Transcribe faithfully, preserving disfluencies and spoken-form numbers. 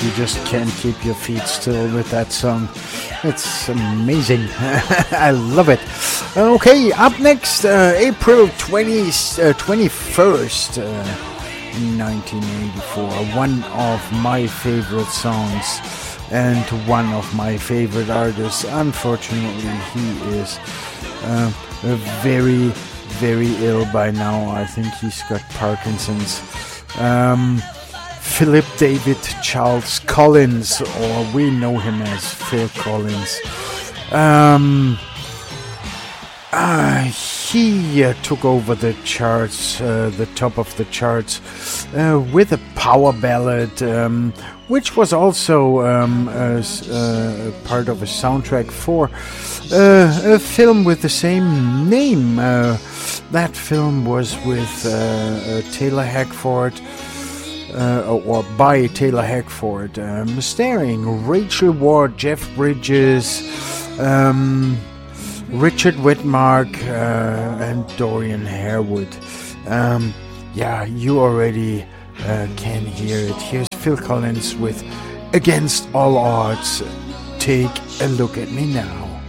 you just can't keep your feet still with that song. It's amazing. I love it. Okay, up next, uh, April twentieth, uh, twenty-first, uh, nineteen eighty-four. One of my favorite songs and one of my favorite artists. Unfortunately, he is uh, very, very ill by now. I think he's got Parkinson's. Um, Philip David Charles Collins, or we know him as Phil Collins. Um, uh, he uh, took over the charts, uh, the top of the charts, uh, with a power ballad, um, which was also um, a, a part of a soundtrack for uh, a film with the same name. Uh, that film was with uh, uh, Taylor Hackford. Uh, or by Taylor Hackford, um, starring Rachel Ward, Jeff Bridges, um, Richard Widmark, uh, and Dorian Harewood. Um, yeah, you already uh, can hear it. Here's Phil Collins with Against All Odds. Take a look at me now.